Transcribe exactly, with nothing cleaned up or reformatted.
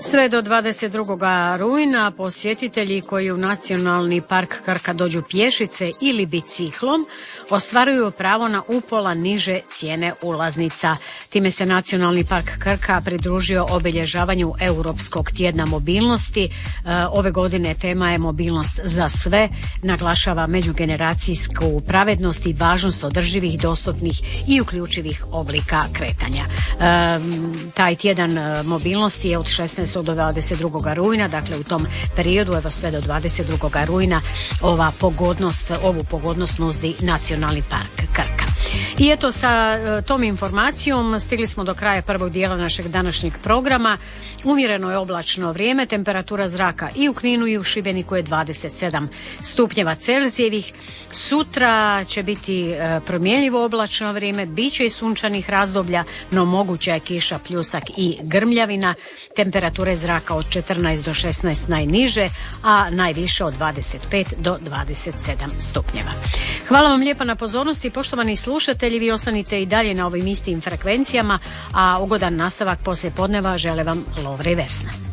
Sve do dvadeset drugog rujna posjetitelji koji u Nacionalni park Krka dođu pješice ili biciklom ostvaruju pravo na upola niže cijene ulaznica. Time se Nacionalni park Krka pridružio obilježavanju Europskog tjedna mobilnosti. Ove godine tema je mobilnost za sve, naglašava međugeneracijsku pravednost i važnost održivih, dostupnih i uključivih oblika kretanja. Taj tjedan mobilnosti je od šesnaestog do dvadeset drugog rujna, dakle u tom periodu, evo sve do dvadeset drugog rujna, ova pogodnost, ovu pogodnost nudi Nacionalni park Krka. I eto, sa tom informacijom stigli smo do kraja prvog dijela našeg današnjeg programa. Umjereno je oblačno vrijeme, temperatura zraka i u Kninu i u Šibeniku je dvadeset sedam stupnjeva Celzijevih. Sutra će biti promjenjivo oblačno vrijeme, bit će i sunčanih razdoblja, no moguća je kiša, pljusak i grmljavina. Temperature zraka od četrnaest do šesnaest najniže, a najviše od dvadeset pet do dvadeset sedam stupnjeva. Hvala vam lijepa na pozornosti, poštovani slušatelji, vi ostanite i dalje na ovim istim frekvencijama, a ugodan nastavak poslije podneva žele vam Lovre i Vesna.